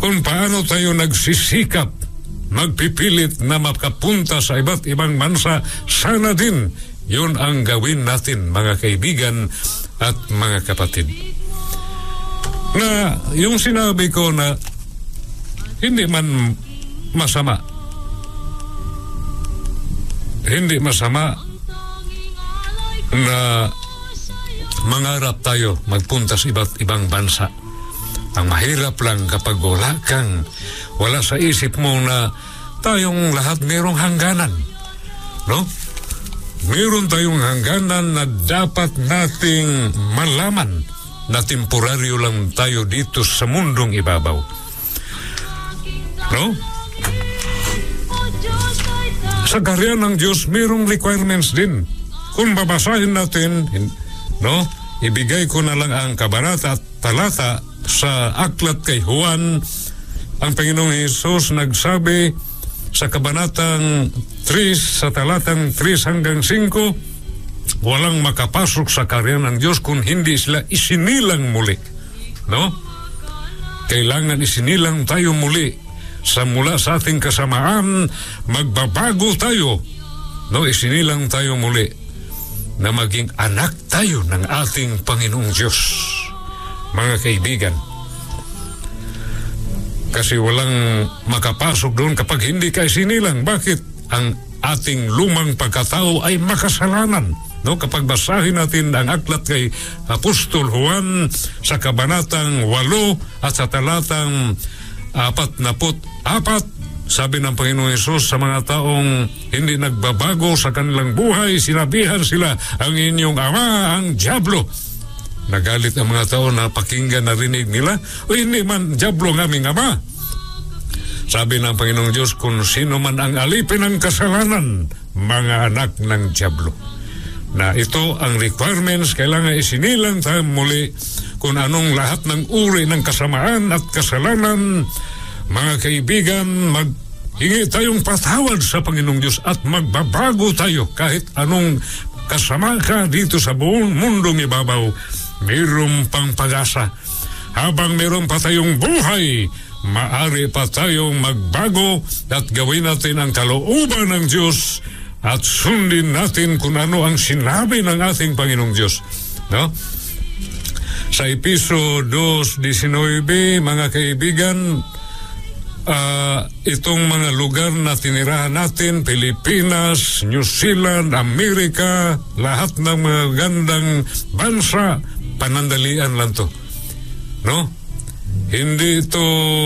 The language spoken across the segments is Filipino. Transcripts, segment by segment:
kung paano tayo nagsisikap, magpipilit na makapunta sa iba't ibang bansa, sana din yun ang gawin natin, mga kaibigan at mga kapatid. Na yung sinabi ko na hindi man masama, hindi masama na mangarap tayo magpunta sa iba't ibang bansa. Ang mahirap lang kapag wala sa isip mo na tayong lahat mayroong hangganan, no? Mayroon tayong hangganan na dapat nating malaman na temporaryo lang tayo dito sa mundong ibabaw, no? Sa karya ng Diyos mayroong requirements din. Kung babasahin natin, no, ibigay ko na lang ang kabanata at talata sa aklat kay Juan. Ang Panginoong Hesus nagsabi sa kabanatang 3, sa talatang 3 hanggang 5, walang makapasok sa karya ng Diyos kung hindi sila isinilang muli, no? Kailangan isinilang tayo muli mula sa ating kasamaan, magbabago tayo, no? Isinilang tayo muli na maging anak tayo ng ating Panginoong Diyos, mga kaibigan. Kasi walang makapasok doon kapag hindi ka isinilang. Bakit? Ang ating lumang pagkatao ay makasalanan, no? Kapag basahin natin ang aklat kay Apostol Juan sa kabanatang 8 at sa talatang 44, sabi ng Panginoong Hesus sa mga taong hindi nagbabago sa kanilang buhay, sinabihan sila, ang inyong ama ang dyablo. Nagalit ang mga tao na pakinggan narinig nila, o hindi man dyablo ng aming ama. Sabi ng Panginoong Diyos, kung sino man ang alipin ng kasalanan, mga anak ng dyablo. Na ito ang requirements, kailangan isinilang tayo muli kung anong lahat ng uri ng kasamaan at kasalanan. Mga kaibigan, maghingi tayong patawad sa Panginoong Diyos at magbabago tayo. Kahit anong kasama ka dito sa buong mundong ibabaw, mayroong pang pag-asa. Habang mayroon pa tayong buhay, maaari pa tayong magbago at gawin natin ang kalooban ng Diyos at sundin natin kung ano ang sinabi ng ating Panginoong Diyos, no? Sa Episo 2:19, mga kaibigan, itong mga lugar na tinirahan natin, Pilipinas, New Zealand, Amerika, lahat ng mga gandang bansa, panandalian lang to, no? Hindi ito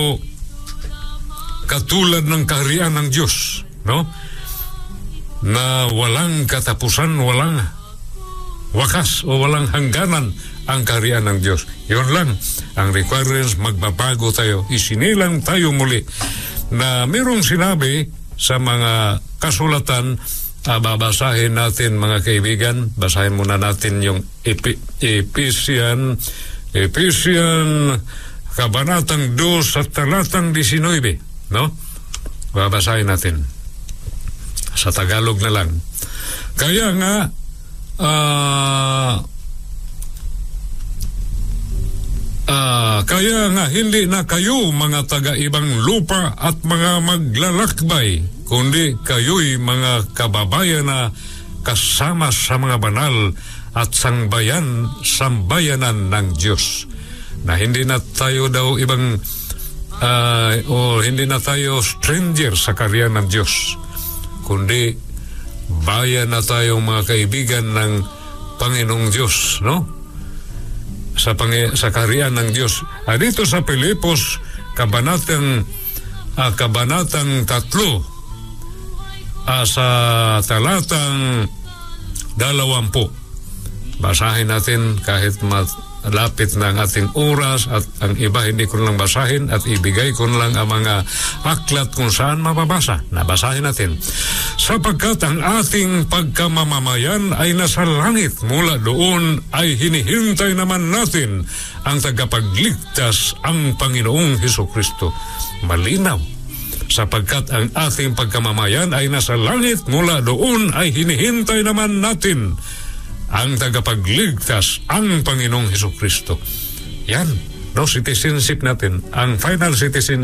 katulad ng kaharian ng Diyos, no? Na walang katapusan, walang wakas o walang hangganan ang kaharian ng Diyos. Yun lang ang requirements, magbabago tayo, isinilang tayo muli. Na mayroong sinabi sa mga kasulatan, babasahin natin, mga kaibigan, basahin muna natin yung Ephesian kabanatang 2 sa talatang 19, no? Babasahin natin sa Tagalog na lang. Kaya nga hindi na kayo mga taga-ibang lupa at mga maglalakbay, kundi kayo'y mga kababayan na kasama sa mga banal at sambayanan ng Diyos. Na hindi na tayo daw ibang hindi na tayo stranger sa karya ng Diyos, kundi bayan na tayong mga kaibigan ng Panginoong Diyos, no? Sa kaharian ng Diyos. Dito sa Pilipos, kabanatang 3, sa talatang 20. Basahin natin kahit malapit na ang ating oras at ang iba hindi ko lang basahin at ibigay ko lang ang mga aklat kung saan mababasa. Nabasahin natin. Sapagkat ang ating pagkamamamayan ay nasa langit, mula doon ay hinihintay naman natin ang tagapagligtas, ang Panginoong Hesukristo. Malinaw. Sapagkat ang ating pagkamamayan ay nasa langit, mula doon ay hinihintay naman natin ang tagapagligtas, ang Panginoong Hesukristo. Yan, no, citizenship natin, ang final citizenship